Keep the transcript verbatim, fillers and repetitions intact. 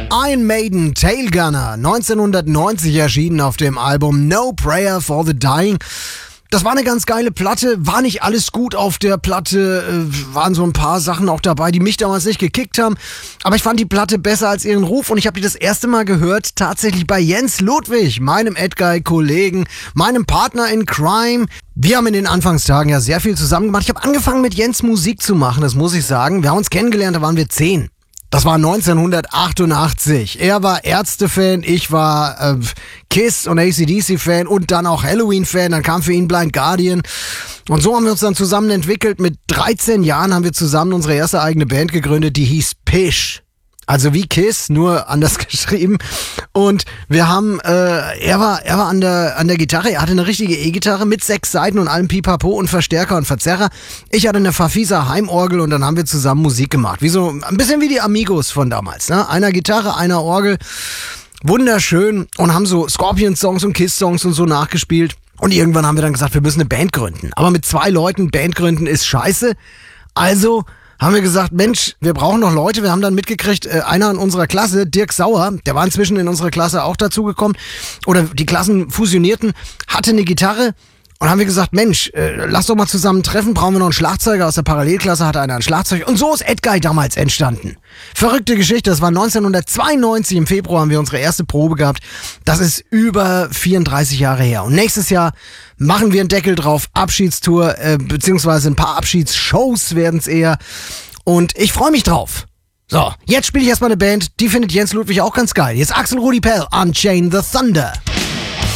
Iron Maiden, Tail Gunner, neunzehnhundertneunzig erschienen auf dem Album No Prayer for the Dying. Das war eine ganz geile Platte, war nicht alles gut auf der Platte, äh, waren so ein paar Sachen auch dabei, die mich damals nicht gekickt haben, aber ich fand die Platte besser als ihren Ruf und ich habe die das erste Mal gehört, tatsächlich bei Jens Ludwig, meinem Edguy-Kollegen, meinem Partner in Crime. Wir haben in den Anfangstagen ja sehr viel zusammen gemacht. Ich habe angefangen mit Jens Musik zu machen, das muss ich sagen. Wir haben uns kennengelernt, da waren wir zehn. Das war neunzehnhundertachtundachtzig. Er war Ärzte-Fan, ich war äh, Kiss und A C D C-Fan und dann auch Halloween-Fan. Dann kam für ihn Blind Guardian. Und so haben wir uns dann zusammen entwickelt. Mit dreizehn Jahren haben wir zusammen unsere erste eigene Band gegründet, die hieß Pish. Also wie Kiss, nur anders geschrieben. Und wir haben, äh, er war, er war an der, an der Gitarre, er hatte eine richtige E-Gitarre mit sechs Saiten und allem Pipapo und Verstärker und Verzerrer. Ich hatte eine Fafisa Heimorgel und dann haben wir zusammen Musik gemacht. Wie so, ein bisschen wie die Amigos von damals, ne? Einer Gitarre, einer Orgel. Wunderschön. Und haben so Scorpions-Songs und Kiss-Songs und so nachgespielt. Und irgendwann haben wir dann gesagt, wir müssen eine Band gründen. Aber mit zwei Leuten Band gründen ist scheiße. Also haben wir gesagt, Mensch, wir brauchen noch Leute. Wir haben dann mitgekriegt, äh, einer in unserer Klasse, Dirk Sauer, der war inzwischen in unsere Klasse auch dazugekommen, oder die Klassen fusionierten, hatte eine Gitarre und haben wir gesagt, Mensch, äh, lass doch mal zusammen treffen, brauchen wir noch einen Schlagzeuger. Aus der Parallelklasse hatte einer ein Schlagzeug und so ist Edguy damals entstanden. Verrückte Geschichte, das war neunzehnhundertzweiundneunzig, im Februar haben wir unsere erste Probe gehabt. Das ist über vierunddreißig Jahre her und nächstes Jahr machen wir einen Deckel drauf, Abschiedstour, äh, beziehungsweise ein paar Abschiedsshows werden es eher. Und ich freue mich drauf. So, jetzt spiele ich erstmal eine Band, die findet Jens Ludwig auch ganz geil. Jetzt Axel Rudi Pell, Unchain the Thunder.